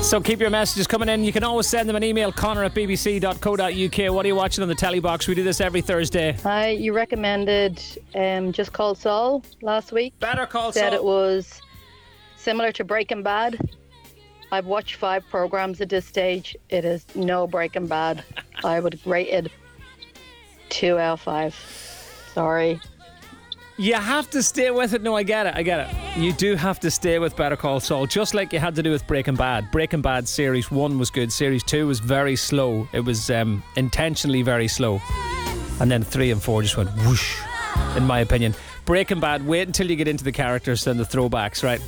So keep your messages coming in. You can always send them an email, connor@bbc.co.uk. What are you watching on the telly box? We do this every Thursday. Hi, you recommended Just Called Saul last week. Better Call Said Saul. it was similar to Breaking Bad. I've watched 5 programs at this stage. It is no Breaking Bad. I would rate it 2 out of 5. Sorry. You have to stay with it. No, I get it. You do have to stay with Better Call Saul, just like you had to do with Breaking Bad. Breaking Bad Series 1 was good. Series 2 was very slow. It was intentionally very slow. And then 3 and 4 just went whoosh, in my opinion. Breaking Bad, wait until you get into the characters and the throwbacks, right?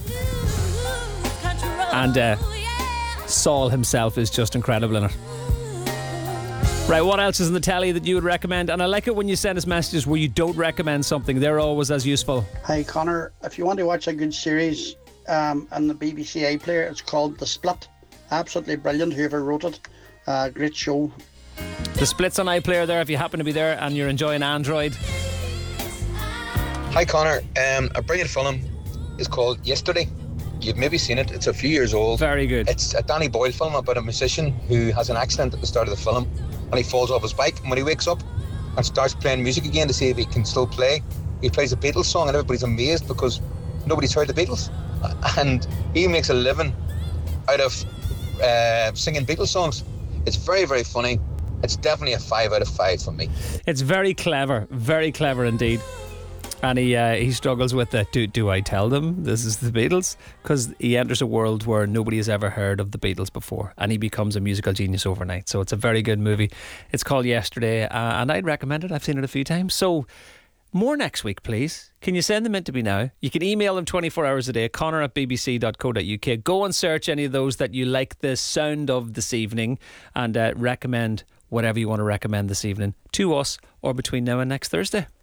And Saul himself is just incredible in it. Right, what else is in the telly that you would recommend? And I like it when you send us messages where you don't recommend something. They're always as useful. Hi Connor, if you want to watch a good series on the BBC iPlayer, it's called The Split. Absolutely brilliant, whoever wrote it. Great show. The Split's on iPlayer there if you happen to be there and you're enjoying Android. Hi Connor, a brilliant film is called Yesterday. You've maybe seen it. It's a few years old. Very good. It's a Danny Boyle film about a musician who has an accident at the start of the film and he falls off his bike, and when he wakes up and starts playing music again to see if he can still play, he plays a Beatles song and everybody's amazed because nobody's heard the Beatles, and he makes a living out of singing Beatles songs. It's very, very funny. It's definitely a 5 out of 5 for me. It's very clever indeed. And he struggles with that. Do I tell them this is the Beatles? Because he enters a world where nobody has ever heard of the Beatles before, and he becomes a musical genius overnight. So it's a very good movie. It's called Yesterday, and I'd recommend it. I've seen it a few times. So more next week, please. Can you send them in to me now? You can email them 24 hours a day, connor@bbc.co.uk. Go and search any of those that you like the sound of this evening, and recommend whatever you want to recommend this evening to us or between now and next Thursday.